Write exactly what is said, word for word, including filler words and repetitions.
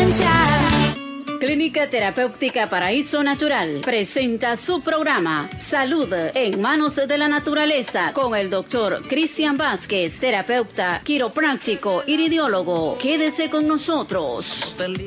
conciencia. Clínica Terapéutica Paraíso Natural presenta su programa Salud en Manos de la Naturaleza con el doctor Cristian Vázquez, terapeuta, quiropráctico, iridiólogo. Quédese con nosotros.